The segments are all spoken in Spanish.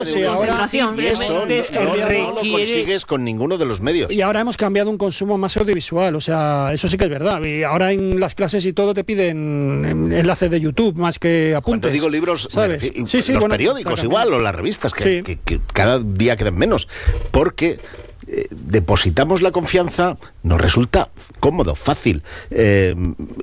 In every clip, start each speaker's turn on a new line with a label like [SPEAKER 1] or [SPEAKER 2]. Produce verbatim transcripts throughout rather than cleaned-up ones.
[SPEAKER 1] Sí, ahora
[SPEAKER 2] y eso no, no, no, no lo consigues con ninguno de los medios.
[SPEAKER 1] Y ahora hemos cambiado un consumo más audiovisual, o sea, eso sí que es verdad. Y ahora en las clases y todo te piden enlaces de YouTube más que apuntes.
[SPEAKER 2] Cuando digo libros,
[SPEAKER 1] ¿sabes?
[SPEAKER 2] Me,
[SPEAKER 1] sí, sí,
[SPEAKER 2] los
[SPEAKER 1] bueno,
[SPEAKER 2] periódicos
[SPEAKER 1] claro,
[SPEAKER 2] igual, o las revistas, que,
[SPEAKER 1] sí.
[SPEAKER 2] que, que cada día quedan menos, porque eh, depositamos la confianza, nos resulta cómodo, fácil. Eh,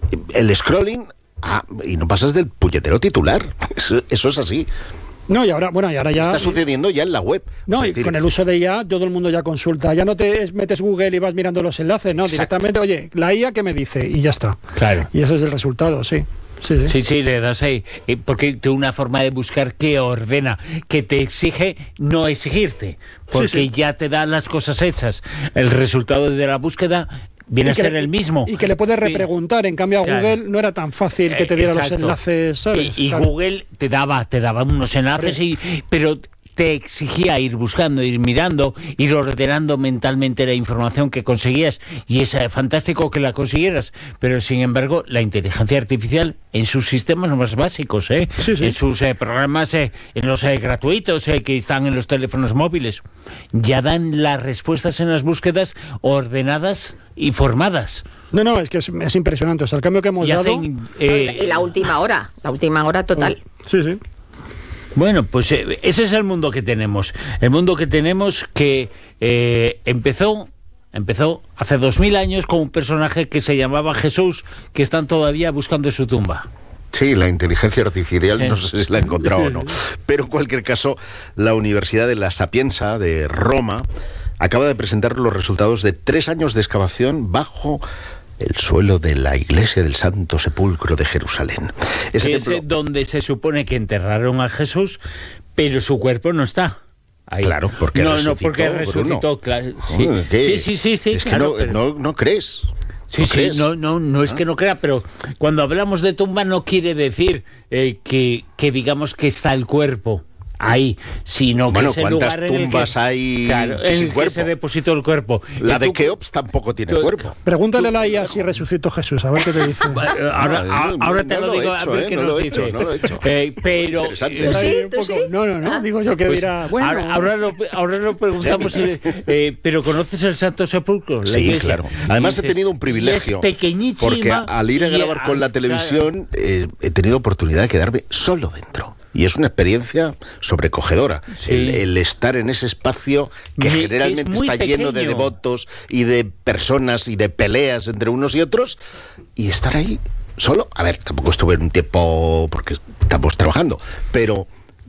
[SPEAKER 2] el scrolling, ah, y no pasas del puñetero titular, eso, eso es así.
[SPEAKER 1] No, y ahora, bueno, y ahora ya...
[SPEAKER 2] Está sucediendo ya en la web.
[SPEAKER 1] No,
[SPEAKER 2] o sea,
[SPEAKER 1] y
[SPEAKER 2] decir,
[SPEAKER 1] con el uso de I A, todo el mundo ya consulta. Ya no te metes Google y vas mirando los enlaces, no,
[SPEAKER 2] exacto.
[SPEAKER 1] Directamente, oye, la I A ¿qué me dice? Y ya está.
[SPEAKER 3] Claro.
[SPEAKER 1] Y ese es el resultado, sí. Sí, sí.
[SPEAKER 3] Sí, sí, le das ahí. Porque tiene una forma de buscar que ordena, que te exige no exigirte. Porque
[SPEAKER 1] Sí, sí.
[SPEAKER 3] ya te da las cosas hechas. El resultado de la búsqueda viene a ser
[SPEAKER 1] le,
[SPEAKER 3] el mismo.
[SPEAKER 1] Y que le puedes repreguntar. En cambio, a
[SPEAKER 3] claro.
[SPEAKER 1] Google no era tan fácil que te diera
[SPEAKER 3] Exacto.
[SPEAKER 1] los enlaces, ¿sabes?
[SPEAKER 3] Y, y
[SPEAKER 1] claro.
[SPEAKER 3] Google te daba, te daba unos enlaces, y, pero te exigía ir buscando, ir mirando, ir ordenando mentalmente la información que conseguías, y es eh, fantástico que la consiguieras, pero sin embargo la inteligencia artificial en sus sistemas más básicos, ¿eh?
[SPEAKER 1] Sí, sí.
[SPEAKER 3] en sus eh, programas, eh, en los eh, gratuitos eh, que están en los teléfonos móviles, ya dan las respuestas en las búsquedas ordenadas y formadas.
[SPEAKER 1] No, no, es que es, es impresionante. O sea, el cambio que hemos
[SPEAKER 3] Y
[SPEAKER 1] dado...
[SPEAKER 3] hacen, eh,
[SPEAKER 4] Y la última hora, la última hora total.
[SPEAKER 1] Sí, sí.
[SPEAKER 3] Bueno, pues eh, ese es el mundo que tenemos. El mundo que tenemos que eh, empezó, empezó hace dos mil años con un personaje que se llamaba Jesús, que están todavía buscando su tumba.
[SPEAKER 2] Sí, la inteligencia artificial,
[SPEAKER 3] Sí.
[SPEAKER 2] no sé si la ha encontrado o no. Pero en cualquier caso, la Universidad de la Sapienza de Roma acaba de presentar los resultados de tres años de excavación bajo el suelo de la iglesia del Santo Sepulcro de Jerusalén. Ese
[SPEAKER 3] Es
[SPEAKER 2] templo,
[SPEAKER 3] donde se supone que enterraron a Jesús, pero su cuerpo no está ahí.
[SPEAKER 2] Claro, porque
[SPEAKER 3] no,
[SPEAKER 2] resucitó,
[SPEAKER 3] no, porque
[SPEAKER 2] Bruno.
[SPEAKER 3] resucitó, claro. Sí,
[SPEAKER 2] oh, ¿qué?
[SPEAKER 3] sí, sí, sí, sí,
[SPEAKER 2] es
[SPEAKER 3] claro,
[SPEAKER 2] que no,
[SPEAKER 3] pero-
[SPEAKER 2] no, no crees.
[SPEAKER 3] Sí,
[SPEAKER 2] ¿No
[SPEAKER 3] sí,
[SPEAKER 2] crees?
[SPEAKER 3] no, no, no es
[SPEAKER 2] ¿Ah?
[SPEAKER 3] que no crea, pero cuando hablamos de tumba no quiere decir eh, que, que digamos que está el cuerpo ahí, sino
[SPEAKER 2] Bueno,
[SPEAKER 3] que es el
[SPEAKER 2] ¿cuántas
[SPEAKER 3] lugar en el
[SPEAKER 2] tumbas
[SPEAKER 3] que,
[SPEAKER 2] hay
[SPEAKER 3] claro, en
[SPEAKER 2] sin
[SPEAKER 3] el que
[SPEAKER 2] cuerpo?
[SPEAKER 3] se depositó el cuerpo.
[SPEAKER 2] La
[SPEAKER 3] Y
[SPEAKER 2] de
[SPEAKER 3] tú-
[SPEAKER 2] Keops tampoco tiene
[SPEAKER 3] tú-
[SPEAKER 2] cuerpo.
[SPEAKER 1] Pregúntale a la I A si resucitó Jesús, a ver qué te dice.
[SPEAKER 3] Ahora,
[SPEAKER 2] No,
[SPEAKER 3] ahora,
[SPEAKER 2] no,
[SPEAKER 3] ahora
[SPEAKER 2] no
[SPEAKER 3] te lo
[SPEAKER 2] lo he
[SPEAKER 3] digo,
[SPEAKER 2] hecho,
[SPEAKER 3] a ver
[SPEAKER 2] eh,
[SPEAKER 3] qué
[SPEAKER 2] no
[SPEAKER 3] nos
[SPEAKER 2] lo he
[SPEAKER 3] dice.
[SPEAKER 2] hecho, no lo he hecho.
[SPEAKER 3] Eh, pero...
[SPEAKER 2] Interesante.
[SPEAKER 4] ¿Tú sí?
[SPEAKER 1] Ahí un
[SPEAKER 4] ¿Tú
[SPEAKER 1] poco-
[SPEAKER 4] sí?
[SPEAKER 1] No, no, no,
[SPEAKER 4] Ah.
[SPEAKER 1] digo yo que
[SPEAKER 3] Pues,
[SPEAKER 1] dirá, bueno...
[SPEAKER 3] ahora, ahora lo, ahora lo preguntamos, eh, eh, pero ¿conoces el Santo Sepulcro? La
[SPEAKER 2] Sí,
[SPEAKER 3] iglesia.
[SPEAKER 2] claro. Además
[SPEAKER 3] Y
[SPEAKER 2] he tenido un privilegio.
[SPEAKER 3] Es pequeñísima.
[SPEAKER 2] Porque al ir a
[SPEAKER 3] y
[SPEAKER 2] grabar con la
[SPEAKER 3] a-
[SPEAKER 2] televisión eh, he tenido oportunidad de quedarme solo dentro. Y es una experiencia sobrecogedora.
[SPEAKER 3] Sí.
[SPEAKER 2] El, el estar en ese espacio que
[SPEAKER 3] Muy-
[SPEAKER 2] generalmente
[SPEAKER 3] es muy
[SPEAKER 2] está lleno de
[SPEAKER 3] pequeño.
[SPEAKER 2] devotos y de personas y de peleas entre unos y otros. Y estar ahí solo. A ver, tampoco estuve en un tiempo porque estamos trabajando, pero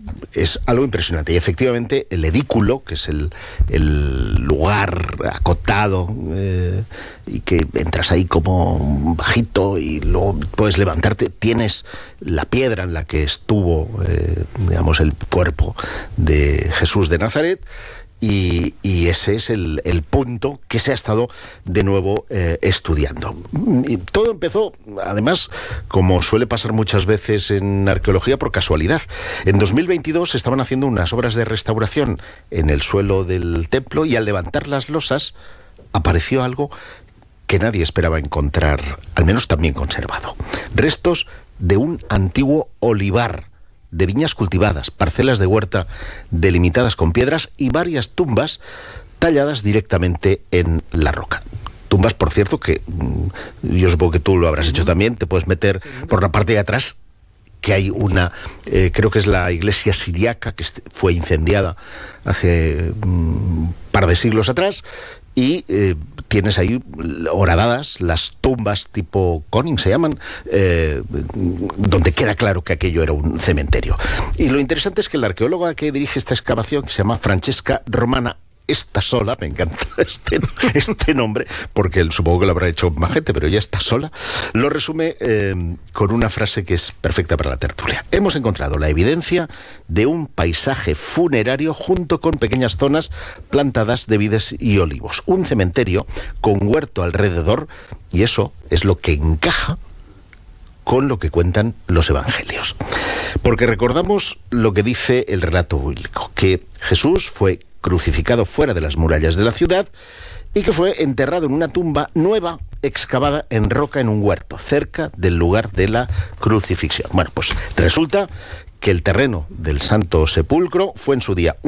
[SPEAKER 2] es algo impresionante. Y efectivamente el edículo, que es el, el lugar acotado eh, y que entras ahí como bajito y luego puedes levantarte, tienes la piedra en la que estuvo eh, digamos el cuerpo de Jesús de Nazaret. Y, y ese es el, el punto que se ha estado de nuevo eh, estudiando. Y todo empezó, además, como suele pasar muchas veces en arqueología, por casualidad. En dos mil veintidós estaban haciendo unas obras de restauración en el suelo del templo y al levantar las losas apareció algo que nadie esperaba encontrar, al menos tan bien conservado. Restos de un antiguo olivar, de viñas cultivadas, parcelas de huerta delimitadas con piedras y varias tumbas talladas directamente en la roca. Tumbas, por cierto, que mmm, yo supongo que tú lo habrás hecho también, te puedes meter por la parte de atrás, que hay una, eh, creo que es la iglesia siriaca, que fue incendiada hace un mmm, par de siglos atrás, y eh, tienes ahí horadadas las tumbas tipo Koning se llaman, eh, donde queda claro que aquello era un cementerio. Y lo interesante es que la arqueóloga que dirige esta excavación, que se llama Francesca Romana está sola, me encanta este, este nombre, porque él, supongo que lo habrá hecho más gente, pero ella está sola, lo resume eh, con una frase que es perfecta para la tertulia. Hemos encontrado la evidencia de un paisaje funerario junto con pequeñas zonas plantadas de vides y olivos. Un cementerio con huerto alrededor, y eso es lo que encaja con lo que cuentan los evangelios. Porque recordamos lo que dice el relato bíblico, que Jesús fue crucificado fuera de las murallas de la ciudad y que fue enterrado en una tumba nueva excavada en roca en un huerto, cerca del lugar de la crucifixión. Bueno, pues resulta que el terreno del Santo Sepulcro fue en su día